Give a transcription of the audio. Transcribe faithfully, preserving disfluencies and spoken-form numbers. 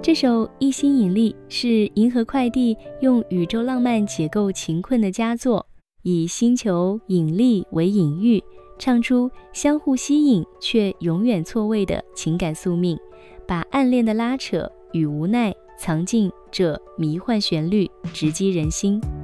这首《一心引力》是银河快递用宇宙浪漫解构情困的佳作，以星球引力为隐喻，唱出相互吸引却永远错位的情感宿命，把暗恋的拉扯与无奈藏进这迷幻旋律，直击人心。